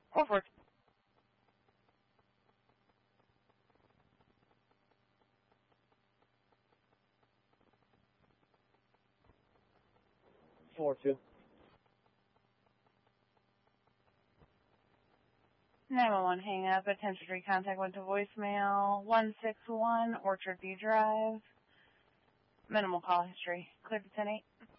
442. Four-two. 911 hang up. Attempted recontact went to voicemail. 161 Orchard View Drive. Minimal call history. Clear to 10-8.